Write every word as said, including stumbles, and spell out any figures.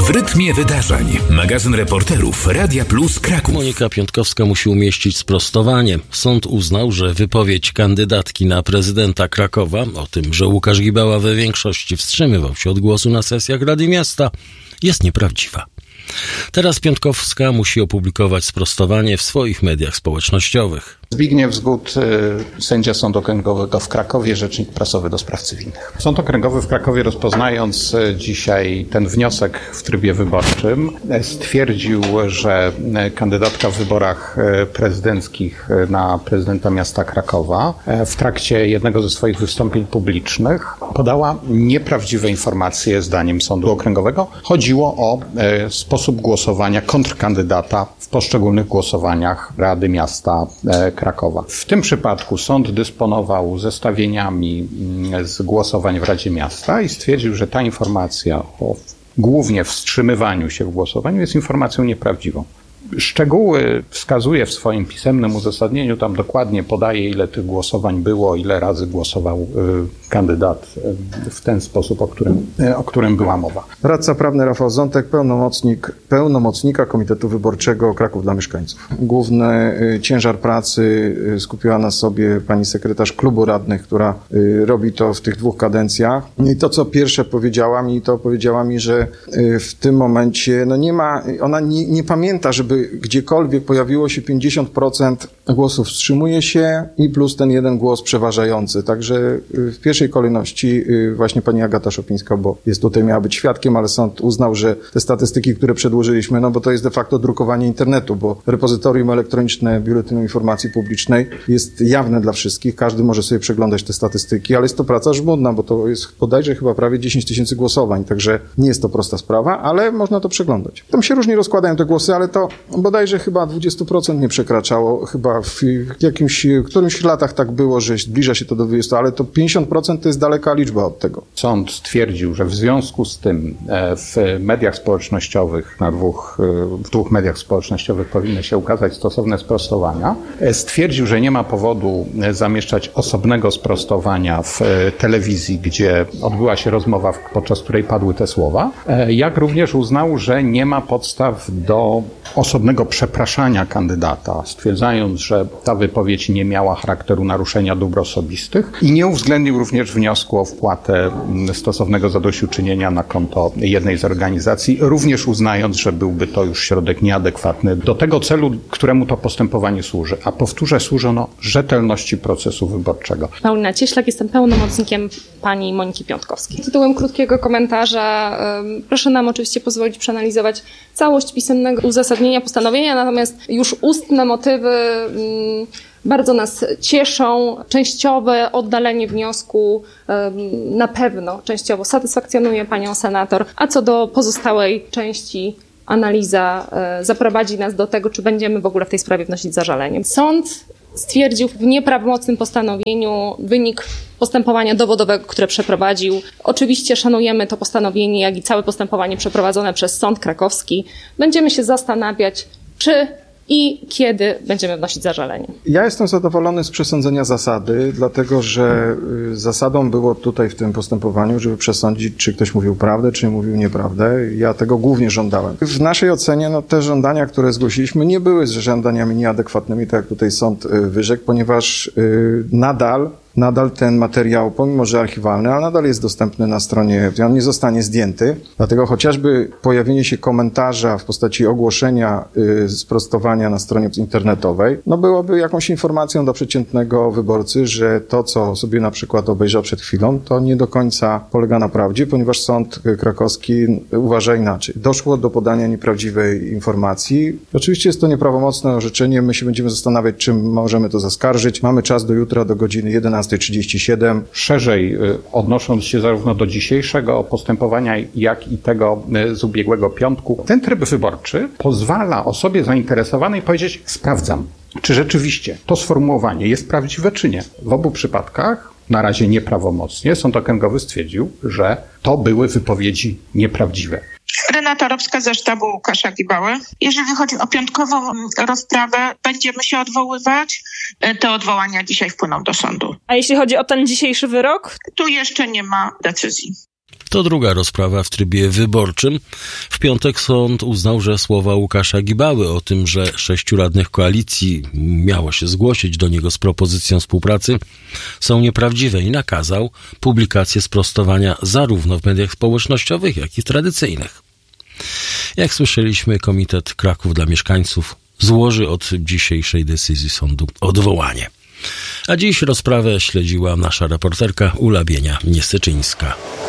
W rytmie wydarzeń. Magazyn reporterów Radia Plus Kraków. Monika Piątkowska musi umieścić sprostowanie. Sąd uznał, że wypowiedź kandydatki na prezydenta Krakowa o tym, że Łukasz Gibała we większości wstrzymywał się od głosu na sesjach Rady Miasta, jest nieprawdziwa. Teraz Piątkowska musi opublikować sprostowanie w swoich mediach społecznościowych. Zbigniew Zgód, sędzia Sądu Okręgowego w Krakowie, rzecznik prasowy do spraw cywilnych. Sąd Okręgowy w Krakowie, rozpoznając dzisiaj ten wniosek w trybie wyborczym, stwierdził, że kandydatka w wyborach prezydenckich na prezydenta miasta Krakowa w trakcie jednego ze swoich wystąpień publicznych podała nieprawdziwe informacje zdaniem Sądu Okręgowego. Chodziło o sposób głosowania kontrkandydata w poszczególnych głosowaniach Rady Miasta Krakowa. W tym przypadku sąd dysponował zestawieniami z głosowań w Radzie Miasta i stwierdził, że ta informacja o głównie wstrzymywaniu się w głosowaniu jest informacją nieprawdziwą. Szczegóły wskazuje w swoim pisemnym uzasadnieniu, tam dokładnie podaje, ile tych głosowań było, ile razy głosował y, kandydat y, w ten sposób, o którym, y, o którym była mowa. Radca prawny Rafał Zątek, pełnomocnik, pełnomocnika Komitetu Wyborczego Kraków dla Mieszkańców. Główny y, ciężar pracy y, skupiła na sobie pani sekretarz klubu radnych, która y, robi to w tych dwóch kadencjach. I to, co pierwsze powiedziała mi, to powiedziała mi, że y, w tym momencie no nie ma, ona nie, nie pamięta, żeby gdziekolwiek pojawiło się pięćdziesiąt procent głosów wstrzymuje się i plus ten jeden głos przeważający. Także w pierwszej kolejności właśnie pani Agata Szopińska, bo jest tutaj, miała być świadkiem, ale sąd uznał, że te statystyki, które przedłożyliśmy, no bo to jest de facto drukowanie internetu, bo repozytorium elektroniczne Biuletynu Informacji Publicznej jest jawne dla wszystkich, każdy może sobie przeglądać te statystyki, ale jest to praca żmudna, bo to jest bodajże chyba prawie dziesięć tysięcy głosowań, także nie jest to prosta sprawa, ale można to przeglądać. Tam się różnie rozkładają te głosy, ale to bodajże chyba dwadzieścia procent nie przekraczało, chyba w jakimś, w którymś latach tak było, że zbliża się to do dwudziestu, ale to pięćdziesiąt procent to jest daleka liczba od tego. Sąd stwierdził, że w związku z tym w mediach społecznościowych, na dwóch, w dwóch mediach społecznościowych powinny się ukazać stosowne sprostowania. Stwierdził, że nie ma powodu zamieszczać osobnego sprostowania w telewizji, gdzie odbyła się rozmowa, podczas której padły te słowa, jak również uznał, że nie ma podstaw do osobnego przepraszania kandydata, stwierdzając, że ta wypowiedź nie miała charakteru naruszenia dóbr osobistych i nie uwzględnił również wniosku o wpłatę stosownego zadośćuczynienia na konto jednej z organizacji, również uznając, że byłby to już środek nieadekwatny do tego celu, któremu to postępowanie służy. A powtórzę, służy ono rzetelności procesu wyborczego. Paulina Cieślak, jestem pełnomocnikiem pani Moniki Piątkowskiej. Tytułem krótkiego komentarza proszę nam oczywiście pozwolić przeanalizować całość pisemnego uzasadnienia postanowienia, natomiast już ustne motywy mm, bardzo nas cieszą. Częściowe oddalenie wniosku um, na pewno częściowo satysfakcjonuje panią senator, a co do pozostałej części analiza e, zaprowadzi nas do tego, czy będziemy w ogóle w tej sprawie wnosić zażalenie. Sąd stwierdził w nieprawomocnym postanowieniu wynik postępowania dowodowego, które przeprowadził. Oczywiście szanujemy to postanowienie, jak i całe postępowanie przeprowadzone przez Sąd Krakowski. Będziemy się zastanawiać, czy i kiedy będziemy wnosić zażalenie. Ja jestem zadowolony z przesądzenia zasady, dlatego że zasadą było tutaj w tym postępowaniu, żeby przesądzić, czy ktoś mówił prawdę, czy mówił nieprawdę. Ja tego głównie żądałem. W naszej ocenie no, te żądania, które zgłosiliśmy, nie były żądaniami nieadekwatnymi, tak jak tutaj sąd wyrzekł, ponieważ yy, nadal Nadal ten materiał, pomimo że archiwalny, ale nadal jest dostępny na stronie, on nie zostanie zdjęty. Dlatego chociażby pojawienie się komentarza w postaci ogłoszenia y, sprostowania na stronie internetowej, no byłoby jakąś informacją dla przeciętnego wyborcy, że to, co sobie na przykład obejrzał przed chwilą, to nie do końca polega na prawdzie, ponieważ Sąd Krakowski uważa inaczej. Doszło do podania nieprawdziwej informacji. Oczywiście jest to nieprawomocne orzeczenie, my się będziemy zastanawiać, czym możemy to zaskarżyć. Mamy czas do jutra, do godziny jedenastej trzydzieści siedem. Szerzej odnosząc się zarówno do dzisiejszego postępowania, jak i tego z ubiegłego piątku, ten tryb wyborczy pozwala osobie zainteresowanej powiedzieć: sprawdzam, czy rzeczywiście to sformułowanie jest prawdziwe, czy nie. W obu przypadkach, na razie nieprawomocnie, Sąd Okręgowy stwierdził, że to były wypowiedzi nieprawdziwe. Renata Robska ze sztabu Łukasza Gibały. Jeżeli chodzi o piątkową rozprawę, będziemy się odwoływać. Te odwołania dzisiaj wpłyną do sądu. A jeśli chodzi o ten dzisiejszy wyrok? Tu jeszcze nie ma decyzji. To druga rozprawa w trybie wyborczym. W piątek sąd uznał, że słowa Łukasza Gibały o tym, że sześciu radnych koalicji miało się zgłosić do niego z propozycją współpracy, są nieprawdziwe i nakazał publikację sprostowania zarówno w mediach społecznościowych, jak i tradycyjnych. Jak słyszeliśmy, Komitet Kraków dla Mieszkańców złoży od dzisiejszej decyzji sądu odwołanie. A dziś rozprawę śledziła nasza reporterka Ula Bienia-Niesyczyńska.